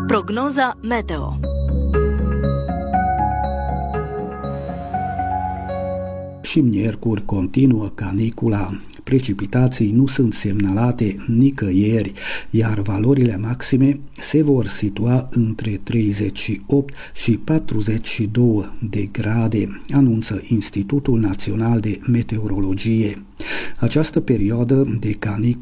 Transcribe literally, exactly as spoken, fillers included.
Prognoza meteo. Și miercuri continuă canicula. Precipitații nu sunt semnalate nicăieri, iar valorile maxime se vor situa între treizeci și opt și patruzeci și doi de grade, anunță Institutul Național de Meteorologie. Această perioadă de caniculă